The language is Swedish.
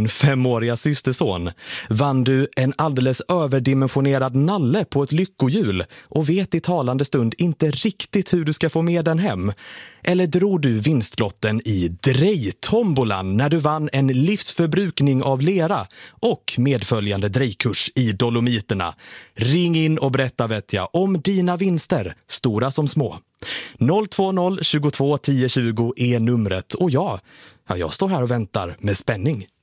din 5-åriga systerson? Vann du en alldeles överdimensionerad nalle på ett lyckohjul och vet i talande stund inte riktigt hur du ska få med den hem? Eller drog du vinstlotten i drejtombolan när du vann en livsförbrukning av lera och medföljande drejkurs i Dolomiterna? Ring in och berätta vet jag om dina vinster, stora som små. 020 22 10 20 är numret och jag står här och väntar med spänning.